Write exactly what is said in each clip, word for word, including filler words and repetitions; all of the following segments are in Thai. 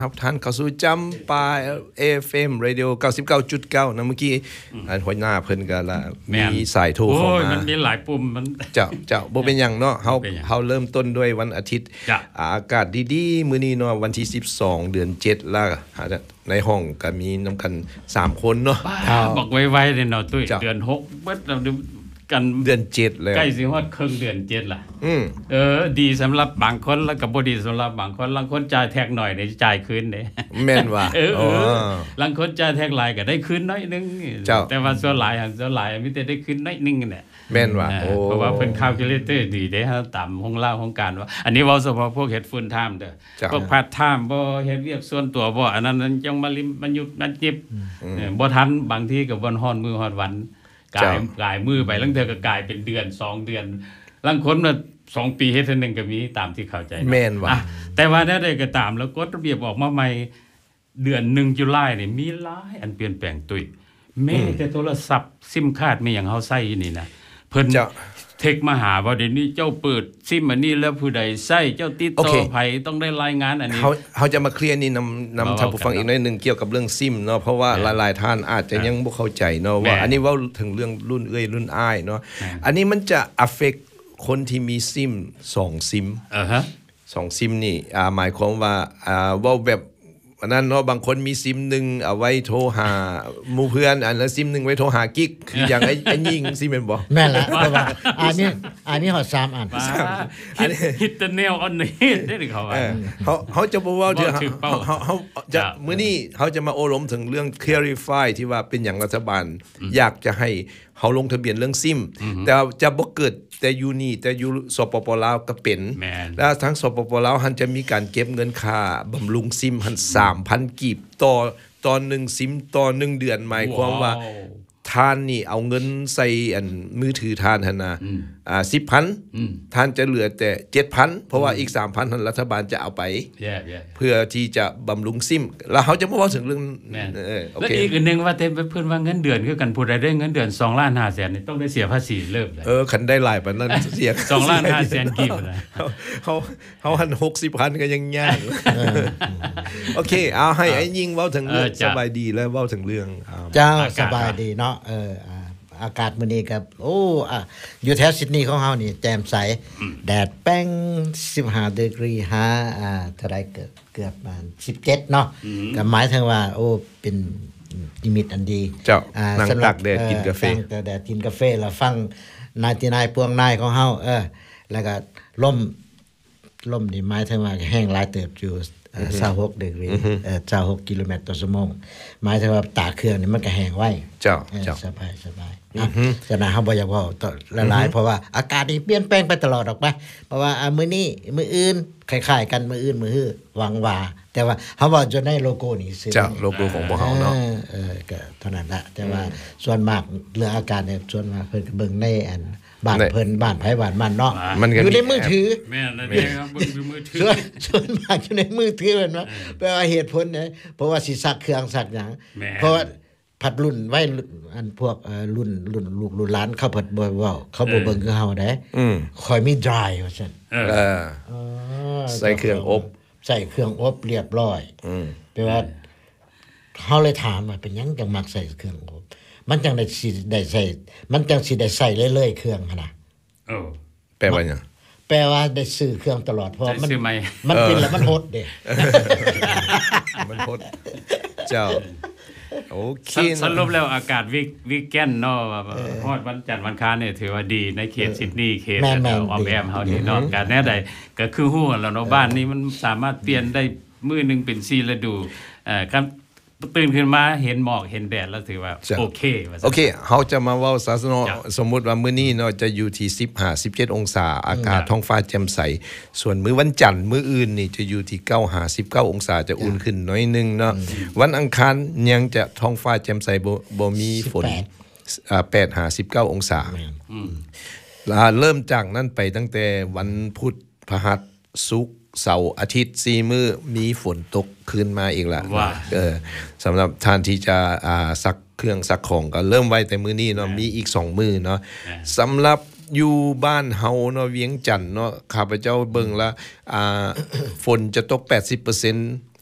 ครับท่านเข้าสู่จำปา เอ เอฟ เอ็ม Radio เก้าสิบเก้าจุดเก้า นะเมื่อกี้อันหัวหน้าเพิ่นก็ละมีสายโทรเข้ามาโอ้ยมันมีหลายปุ่มมันเจ้าเจ้าบ่เป็นหยังเนาะเฮาเฮาเริ่มต้นด้วยวันอาทิตย์อากาศดีๆมื้อนี้เนาะวันที่สิบสองเดือนเจ็ดแล้วในห้องก็มีนำกันสามคนเนาะบอกไวๆเลยเนาะตุ้ยเดือนหกเบิดเรากันเดือนเจ็ดแล้วใกล้สิฮอดครึ่งเดือนเจ็ดล่ะอือเออดีสำหรับบางคนแล้วก็บ่ดีสำหรับบางคนบางคนจ่ายแท็กหน่อยได้จ่ายคืนเด้แม่นว่าเออบางคนจ่ายแท็กหลายก็ได้คืนน้อยนึงแต่ว่าส่วนหลายหั่นส่วนหลายมีแต่ได้คืนน้อยนึงแหละแม่นว่าโอ้เพราะว่าเพิ่นคาลคูเลเตอร์ดีเด้ฮะตามของลาวของการว่าอันนี้เว้าเฉพาะพวกเฮ็ด full time เด้อพวก part time บ่เฮ็ดเวียกส่วนตัวบ่อันนั้นจังมาลิมมันยุบมันจิบบ่ทันบางทีก็บ่ฮ้อนมื้อฮ้อนวันกายกายมือไปลางเทื่อก็กลายเป็นเดือนสองเดือนลางคนน่ะสองปีเฮ็ดเทื่อนึงก็มีตามที่เข้าใจแม่นว่าแต่ว่าถ้าได้ก็ตามแล้วกฎระเบียบออกมาใหม่เดือนหนึ่งตุลานี่มีหลายอันเปลี่ยนแปลงตุ้ยแม้แต่โทรศัพท์ซิมคาร์ดแม่หยังเฮาใช้นี่นะเพิ่นเทคมาหาว่าเดี๋ยวนี้เจ้าเปิดซิมอันนี้แล้วผู้ใดใช้เจ้าติดต่อไผต้องได้รายงานอันนี้เฮาเฮาจะมาเคลียร์นี่นำนำท่านผู้ฟังอีกหน่อยนึงเกี่ยวกับเรื่องซิมเนาะเพราะว่าหลายๆท่านอาจจะยังบ่เข้าใจเนาะว่าอันนี้เว้าถึงเรื่องรุ่นเอ้ยรุ่นอ้ายเนาะอันนี้มันจะ affect คนที่มีซิมสองซิมอ่าฮะสองซิมนี่อ่าหมายความว่าอ่าเว้าแบบอันนั้นเนาะบางคนมีซิมนึงเอาไว้โทรหาหมู่เพื่อนอันแล้วซิมนึงไว้โทรหากิ๊กคืออย่างไอ้ไอ้ยิงซิแม่นบ่แม่นล่ะเพราะว่าอันนี้อันนี้ฮอดสามอันอันนี้ฮิตเนลออนนี่ได้เขาว่าเฮาเฮาจะบ่เว้าเถอะเฮาเฮาจะมื้อนี้เฮาจะมาโอ้ล้มถึงเรื่อง clarify ที่ว่าเป็นอย่างรัฐบาลอยากจะให้เฮาลงทะเบียนเรื่องซิมแต่จะบ่เกิดแต่อยู่นี่แต่อยู่สปปลาวก็เป็นแล้วทั้งสปปลาวหันจะมีการเก็บเงินค่าบำรุงซิมหัน สามพัน กีบต่อต่อหนึ่งซิมต่อหนึ่งเดือนหมายความว่าท่านนี่เอาเงินใส่อันมือถือท่านหั่นน่ะอ่า สิบพัน ท่านจะเหลือแต่ เจ็ดพัน เพราะว่าอีก สามพัน ท่านรัฐบาลจะเอาไปเพื่อที่จะบำรุงซิมแล้วเขาจะบ่เว้าถึงเรื่องเออโอเคแล้วอีกอันนึงว่าแต่เพิ่นว่าเงินเดือนคือกันผู้ใดได้เงินเดือน สองล้านห้าแสน นี่ต้องได้เสียภาษีเริ่มเลยเออคันได้หลายปานนั้นเสียสองล้านห้าแสนกีบนะเฮาเฮาหัน หกสิบพัน ก็ยังยากโอเคเอาให้ไอ้ยิงเว้าถึงเรื่องสบายดีแล้วเว้าถึงเรื่องเจ้าสบายดีเนาะเอออากาศมื้อนี้ก็โอ้อ่ะอยู่แถวซิดนีย์ของเฮานี่แจ่มใสแดดแป้งสิบห้าดีกรีหาอ่าเท่าใดเกือบเกือบประมาณสิบเจ็ดเนาะก็หมายถึงว่าโอ้เป็นนิมิตอันดีเจ้านั่งตากแดดกินกาแฟนั่งตากแดดกินกาแฟแล้วฟังนายที่นายพวงนายของเฮาเออแล้วก็ลมลมนี่หมายถึงว่าแห้งหลายเติบอยู่ยี่สิบหกดีกรีเอ่อยี่สิบหกกิโลเมตรต่อชั่วโมงหมายถึงว่าตากเครื่องนี่มันก็แห้งไวเจ้าเจ้าสบายสบายนะฉะนั้นเฮาบ่อยากเว้าละลายเพราะว่าอากาศนี่เปลี่ยนแปลงไปตลอดออกไปเพราะว่ามื้อนี้มื้ออื่นคล้ายๆกันมื้ออื่นมื้อฮื้อหวังว่าแต่ว่าเฮาเว้าจนได้โลโก้นี่ซื่อเจ้าโลโก้ของพวกเฮาเนาะเออก็เท่านั้นละแต่ว่าส่วนมากเรื่องอากาศเนี่ยส่วนมากเพิ่นก็เบิ่งในอันบ้านเพิ่นบ้านไผบ้านมันเนาะอยู่ในมือถือแม่นนั่นเองครับเบิ่งอยู่มือถือส่วนส่วนมากอยู่ในมือถือแม่นว่าแปลว่าเหตุผลเนี่ยเพราะว่าสิซักเครื่องซักหยังเพราะว่าผัดรุ่นไว้อันพวกเอ่อรุ่นรุ่นลูกรุ่นหลานเขาผัดบ่เว้าเขาบ่เบิ่งคือเฮาได้อือค่อยมี dry ว่าซั่นเออใส่เครื่องอบใส่เครื่องอบเรียบร้อยอือแปลว่าเฮาเลยถามว่าเป็นหยังจังมักใส่เครื่องอบมันจังได้สิได้ใส่มันจังสิได้ใส่เรื่อยๆเครื่องหั่นน่ะเออแปลว่าหยังแปลว่าได้ซื้อเครื่องตลอดเพราะมันมันเป็นแล้วมันหดเด้มันหดเจ้าโอเคสรุปแล้วอากาศวิกวีแกนเนาะฮอดวันจันทร์วันอังคารนี่ถือว่าดีในเขตซิดนีย์เขตออมแอมเฮานี่เนาะก็แน่ใดก็คือฮู้แล้วเนาะบ้านนี้มันสามารถเปลี่ยนได้มื้อนึงเป็นสี่ฤดูเอ่อครับตื่นขึ้นมาเห็นหมอกเห็นแดดแล้วถือว่าโอเคว่าโอเคเฮาจะมาเว้าซะเนาะสมมุติว่ามื้อนี้เนาะจะอยู่ที่สิบห้า สิบเจ็ดองศาอากาศท้องฟ้าแจ่มใสส่วนมื้อวันจันทร์มื้ออื่นนี่จะอยู่ที่เก้า สิบเก้าองศาจะอุ่นขึ้นน้อยนึงเนาะวันอังคารยังจะท้องฟ้าแจ่มใสบ่บ่มีฝนอ่าแปด สิบเก้าองศาอืมแล้วเริ่มจากนั้นไปตั้งแต่วันพุธพฤหัสศุกร์เสาร์อาทิตย์สี่มื้อมีฝนตกขึ้นมาอีกละเออสำหรับท่านที่จะอ่าซักเครื่องซักของก็เริ่มไว้แต่มื้อนี้เนาะมีอีกสองมื้อเนาะสำหรับอยู่บ้านเฮาเนาะเวียงจันทน์เนาะข้าพเจ้าเบิ่งแล้วอ่าฝนจะตก แปดสิบเปอร์เซ็นต์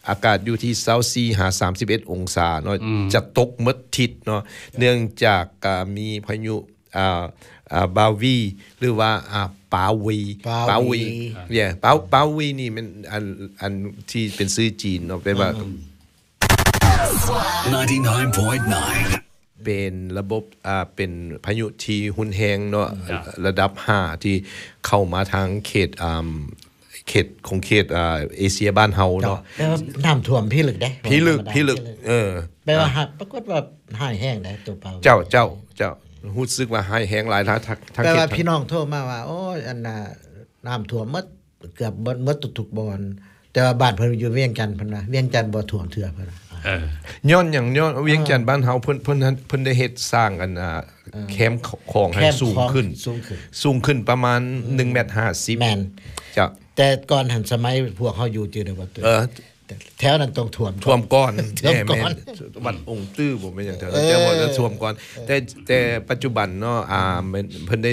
อากาศอยู่ที่ยี่สิบสี่หาสามสิบเอ็ดองศาเนาะจะตกหมดทิศเนาะเนื่องจากมีพายุอ่าอ่าบาวีหรือว่าอ่าปาวีปาวีเนี่ยปาปาวีนี่มันอันอันที่เป็นชื่อจีนเนาะแปลว่า ninety-nine point nine เป็นระบบอ่าเป็นพายุที่หุนแรงเนาะระดับห้าที่เข้ามาทางเขตอ่าเขตของเขตอ่าเอเชียบ้านเฮาเนาะแปลว่าน้ำท่วมพี่ลึกได้พี่ลึกพี่ลึกเออแปลว่าปรากฏว่าหายแห้งได้ตัวเปล่าเจ้าเจ้าเจ้ารู้สึกว่าหายแห้งหลายทางทางแปลว่าพี่น้องโทรมาว่าโอ้ยอันน่ะน้ำท่วมหมดเกือบหมดทุกๆบ่อนแต่ว่าบ้านเพิ่นอยู่เวียงจันทน์เพิ่นว่าเวียงจันทน์บ่ท่วมเทื่อเพิ่นเออย้อนหยังย้อนเวียงจันทน์บ้านเฮาเพิ่นเพิ่นเพิ่นได้เฮ็ดสร้างอันน่ะแคมป์ของให้สูงขึ้นสูงขึ้นสูงขึ้นประมาณหนึ่งเมตรห้าสิบแม่นจ้ะแต่ก่อนหันสมัยพวกเฮาอยู่จื่อได้บ่ตัวเออแถวนั้นต้องท่วมท่วมก่อนแม่แม่วัดองค์ตื้อบ่แม่นหยังแถวนั้นแต่ว่าจะท่วมก่อนแต่แต่ปัจจุบันเนาะอ่าเพิ่นได้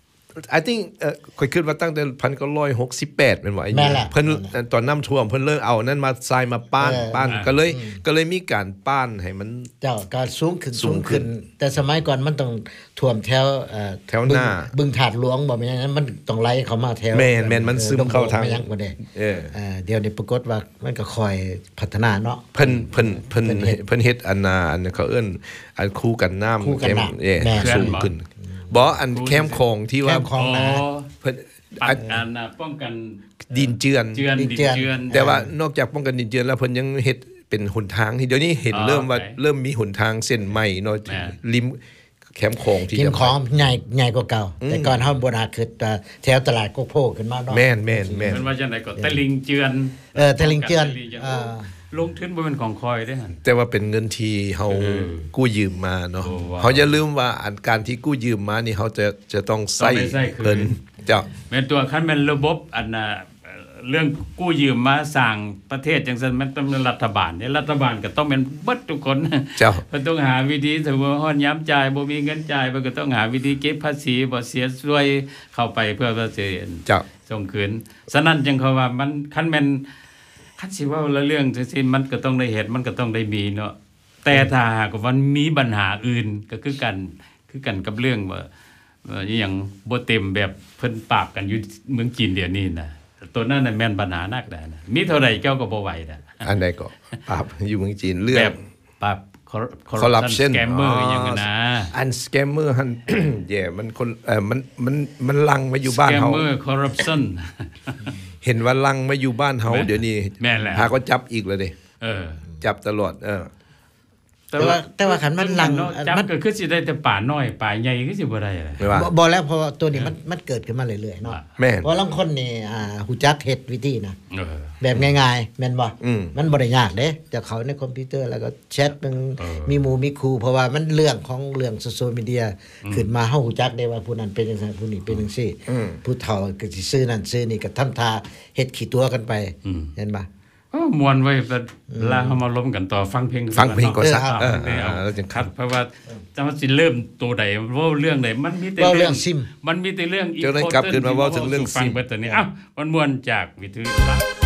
I think เอ่อค่อยคิดว่าตั้งแต่หนึ่งพันเก้าร้อยหกสิบแปดแม่นบ่ไอ้เพิ่นตอนน้ำท่วมเพิ่นเลิกเอานั้นมาทรายมาป้านป้านก็เลยก็เลยมีการป้านให้มันเจ้าการสูงขึ้นสูงขึ้นแต่สมัยก่อนมันต้องท่วมแถวเอ่อแถวหน้าบึงถาดหลวงบ่แม่นมันต้องไหลเข้ามาแถวแม่นๆมันซึมเข้าทางเออเอ่อเดี๋ยวนี้ปรากฏว่ามันก็ค่อยพัฒนาเนาะเพิ่นเพิ่นเพิ่นเพิ่นเฮ็ดอันน่ะอันเขาเอิ้นอันคู่กันน้ำแคมเอ้สูงขึ้นบ่อันแคมป์ของที่ว่าเพิ่นอันน่ะป้องกันดินเจือนเจือนดินเจือนแต่ว่านอกจากป้องกันดินเจือนแล้วเพิ่นยังเฮ็ดเป็นหนทางที่เดี๋ยวนี้เห็นเริ่มว่าเริ่มมีหนทางเส้นใหม่เนาะริมแคมป์ของที่แคมป์ของใหญ่ใหญ่กว่าเก่าแต่ก่อนเฮาบ่น่าคิดแถวตลาดโกโพขึ้นมาเนาะแม่นๆๆเพิ่นว่าจังได๋ก็ตะลิงเจือนเออตะลิงเจือนอ่าลงทุนบ่เป็นของคอยได้หั่นแต่ว่าเป็นเงินที่เฮากู้ยืมมาเนาะเฮาอย่าลืมว่าอันการที่กู้ยืมมานี่เฮาจะจะต้องใช้เพิ่นเจ้าแม่นตัวคันแม่นระบบอันน่ะเรื่องกู้ยืมมาสร้างประเทศจังซั่นมันต้องรัฐบาลเนี่ยรัฐบาลก็ต้องเป็นเบิดทุกคนเจ้าเพิ่นต้องหาวิธีสมมุติฮอดยามจ่ายบ่มีเงินจ่ายเพิ่นก็ต้องหาวิธีเก็บภาษีบ่เสียช่วยเข้าไปเพื่อว่าสิเจ้าส่งคืนฉะนั้นจึงเขาว่ามันคันแม่นคันสิว่าเรื่องจังซี่มันก็ต้องได้เฮ็ดมันก็ต้องได้มีเนาะแต่ถ้าหากว่ามันมีปัญหาอื่นก็คือกันคือกันกับเรื่องว่าอีหยังบ่เต็มแบบเพิ่นปราบกันอยู่เมืองจีนเดี๋ยวนี้น่ะตัวนั้นน่ะแม่นปัญหานักได้นะมีเท่าใดเจ้าก็บ่ไหวน่ะอันใดก็ปราบอยู่เมืองจีนเรื่องแบบปราบ corruption สแกมเมอร์อย่างนั้นนะอันสแกมเมอร์หั่นแย่มันคนเอ่อมันมันมันลังมาอยู่บ้านเฮา scammer corruption เห็นว่าลังมาอยู่บ้านเฮาเดี๋ยวนี้แม่นแล้วหาก็จับอีกแล้วเด้เออจับตลอดเออแต่ว่าแต่ว่าคันมันลังมันก็คือสิได้แต่ป่าน้อยป่าใหญ่คือสิบ่ได้บ่แล้วเพราะตัวนี้มันมันเกิดขึ้นมาเรื่อยๆเนาะเพราะลางคนนี่อ่าฮู้จักเฮ็ดวิธีนะแบบง่ายๆแม่นบ่มันบ่ได้ยากเด้จะเข้าในคอมพิวเตอร์แล้วก็แชทมึงมีหมู่มีครูเพราะว่ามันเรื่องของเรื่องโซเชียลมีเดียขึ้นมาเฮาฮู้จักได้ว่าผู้นั้นเป็นจังซั่นผู้นี้เป็นจังซี่ผู้เฒ่าก็สิซื้อนั่นซื้อนี่ก็ทำท่าเฮ็ดขี้ตัวกันไปเห็นบ่เออมวนไว้เวลาเฮามาล้มกันต่อฟังเพลงฟังเพลงก็ซะเออแล้วจังคัดเพราะว่าจะว่าสิเริ่มตัวใดเว้าเรื่องใดมันมีแต่เรื่องซิมมันมีแต่เรื่องอีกจะได้กลับขึ้นมาเว้าถึงเรื่องซิมฟังเบิดตัวนี้อ้าวมันม่วนจากวิทยุ